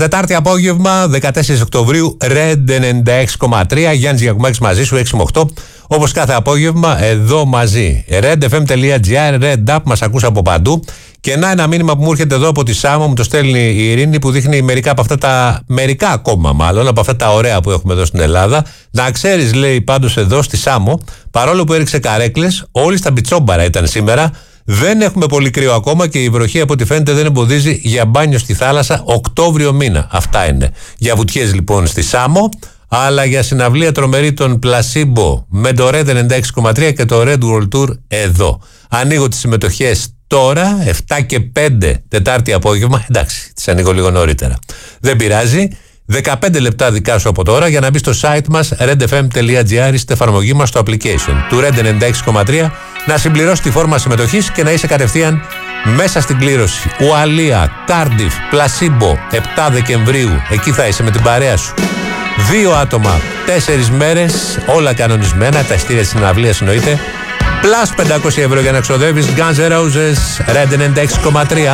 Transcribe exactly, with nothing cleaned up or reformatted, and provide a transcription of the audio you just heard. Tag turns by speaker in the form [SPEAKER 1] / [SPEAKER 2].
[SPEAKER 1] Τετάρτη απόγευμα, δεκατέσσερις Οκτωβρίου, Red ενενήντα έξι κόμμα τρία. Γιάννης Γιακουμάκης μαζί σου, έξι με οκτώ. Όπως κάθε απόγευμα, εδώ μαζί. redfm.gr, Red App, μας ακούς από παντού. Και να ένα μήνυμα που μου έρχεται εδώ από τη Σάμο, μου το στέλνει η Ειρήνη, που δείχνει μερικά από αυτά τα. Μερικά ακόμα μάλλον, από αυτά τα ωραία που έχουμε εδώ στην Ελλάδα. Να ξέρεις, λέει πάντως εδώ στη Σάμο, παρόλο που έριξε καρέκλες, όλοι στα Μπιτσόμπαρα ήταν σήμερα. Δεν έχουμε πολύ κρύο ακόμα και η βροχή από ό,τι φαίνεται δεν εμποδίζει για μπάνιο στη θάλασσα Οκτώβριο μήνα. Αυτά είναι. Για βουτιές λοιπόν στη Σάμο, αλλά για συναυλία τρομερή των Placebo με το Red ενενήντα έξι κόμμα τρία και το Red World Tour εδώ. Ανοίγω τις συμμετοχές τώρα, εφτά και πέντε Τετάρτη απόγευμα. Εντάξει, τις ανοίγω λίγο νωρίτερα. Δεν πειράζει. δεκαπέντε λεπτά δικά σου από τώρα για να μπει στο site μας redfm.gr, στην εφαρμογή μας, στο application του Red ενενήντα έξι κόμμα τρία, να συμπληρώσει τη φόρμα συμμετοχής και να είσαι κατευθείαν μέσα στην κλήρωση. Ουαλία, Κάρντιφ, Πλασίμπο, επτά Δεκεμβρίου. Εκεί θα είσαι με την παρέα σου. Δύο άτομα, τέσσερις μέρες, όλα κανονισμένα, τα ειστήρια της συναυλίας εννοείται. Πλας πεντακόσια ευρώ για να ξοδεύεις. Guns N' Roses, Red ενενήντα έξι κόμμα τρία.